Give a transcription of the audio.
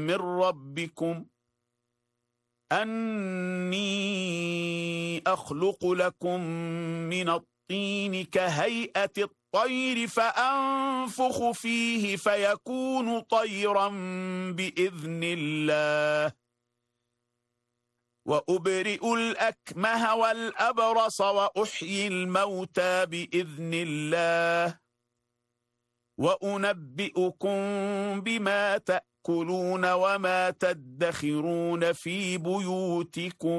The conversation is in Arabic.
من ربكم أني أخلق لكم من الطين كهيئة الطير فأنفخ فيه فيكون طيرا بإذن الله وأبرئ الأكمه والأبرص وأحيي الموتى بإذن الله وأنبئكم بما تأكلون وما تدخرون في بيوتكم